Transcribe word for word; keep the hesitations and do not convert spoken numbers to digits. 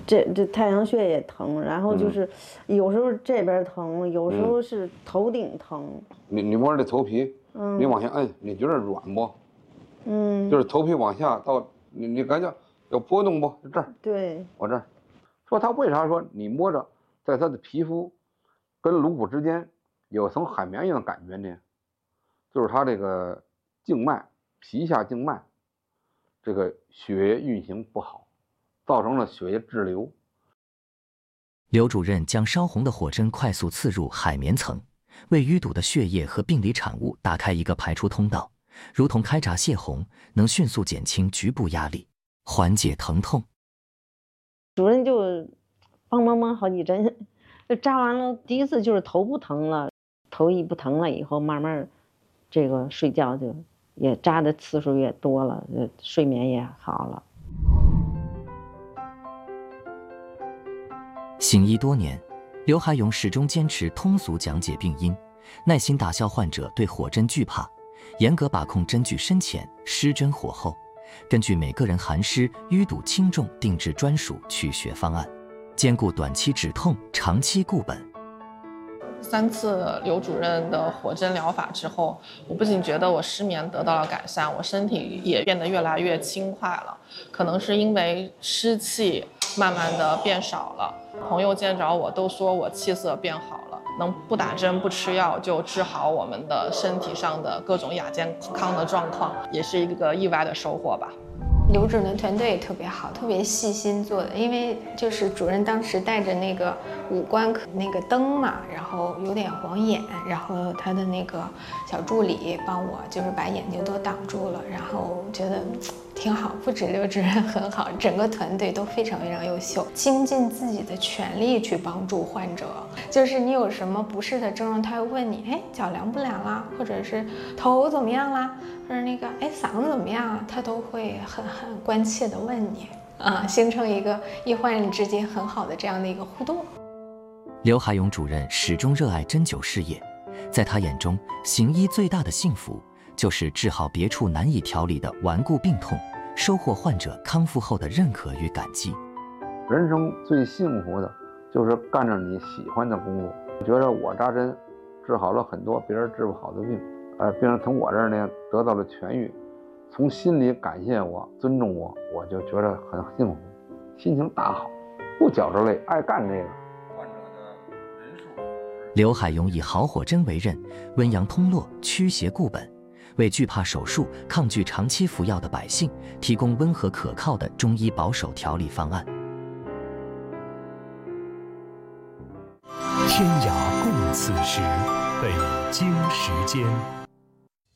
这这太阳穴也疼，然后就是有时候这边疼，有时候是头顶疼。 你你摸着这头皮，嗯，你往下摁，你觉得软不？嗯，就是头皮往下到你你感觉有波动不？这儿， 对， 我这儿。说他为啥说你摸着在他的皮肤跟颅骨之间有层海绵一样的感觉呢？就是他这个静脉皮下静脉这个血液运行不好，造成了血液滞留。 刘主任将烧红的火针快速刺入海绵层，为淤堵的血液和病理产物打开一个排出通道，如同开闸泄洪，能迅速减轻局部压力，缓解疼痛。 主任就帮帮忙好几针，就扎完了，第一次就是头不疼了，头一不疼了以后，慢慢这个睡觉就也扎的次数越多了，睡眠也好了。 行医多年，刘海勇始终坚持通俗讲解病因，耐心打消患者对火针惧怕，严格把控针具深浅、施针火候，根据每个人寒湿、淤堵轻重定制专属取血方案，兼顾短期止痛、长期固本。 三次刘主任的火针疗法之后，我不仅觉得我失眠得到了改善，我身体也变得越来越轻快了。可能是因为湿气慢慢的变少了，朋友见着我都说我气色变好了。能不打针不吃药就治好我们的身体上的各种亚健康的状况，也是一个意外的收获吧。 刘主任的团队也特别好，特别细心做的。因为就是主任当时带着那个五官那个灯嘛，然后有点晃眼，然后他的那个小助理帮我就是把眼睛都挡住了，然后觉得挺好。不止刘主任很好，整个团队都非常非常优秀，倾尽自己的全力去帮助患者。就是你有什么不适的症状，他会问你，哎，脚凉不凉啦，或者是头怎么样啦，或者那个哎嗓子怎么样啊，他都会很很关切的问你啊，形成一个医患人之间很好的这样的一个互动。 刘海勇主任始终热爱针灸事业，在他眼中，行医最大的幸福就是治好别处难以调理的顽固病痛，收获患者康复后的认可与感激。 人生最幸福的就是干着你喜欢的工作。我觉得我扎针治好了很多别人治不好的病，呃，病人从我这儿呢得到了痊愈，从心里感谢我、尊重我，我就觉得很幸福，心情大好，不觉着累，爱干这个。 刘海勇以好火针为刃，温阳通络、驱邪固本，为惧怕手术、抗拒长期服药的百姓提供温和可靠的中医保守调理方案。 天涯共此时，北京时间。